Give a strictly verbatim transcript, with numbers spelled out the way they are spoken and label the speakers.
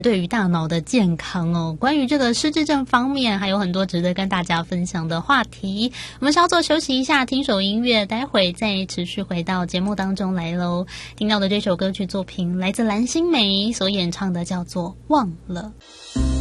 Speaker 1: 对于大脑的健康哦，关于这个失智症方面还有很多值得跟大家分享的话题。我们稍作休息一下，听首音乐，待会再持续回到节目当中来咯。听到的这首歌曲作品来自蓝心湄所演唱的，叫做《忘了》。